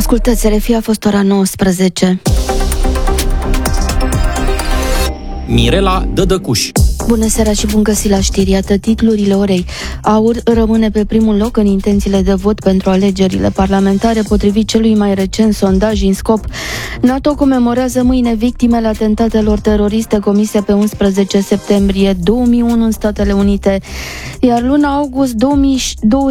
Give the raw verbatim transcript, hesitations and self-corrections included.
Ascultați, R F I, a fost ora nouăsprezece. Mirela Dădăcuș. Bună seara și bun găsit la știri. Iată titlurile orei. AUR rămâne pe primul loc în intențiile de vot pentru alegerile parlamentare, potrivit celui mai recent sondaj INSCOP. NATO comemorează mâine victimele atentatelor teroriste comise pe unsprezece septembrie două mii unu în Statele Unite, iar luna august două mii douăzeci